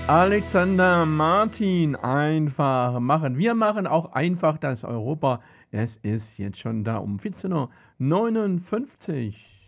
Alexander Martin, einfach machen. Wir machen auch einfach das Europa. Es ist jetzt schon da um 14:59 Uhr.